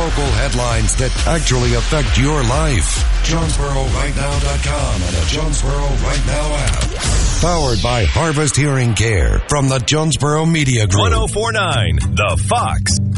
Local headlines that actually affect your life. JonesboroRightNow.com and the Jonesboro Right Now app. Powered by Harvest Hearing Care from the Jonesboro Media Group. 104.9 The Fox.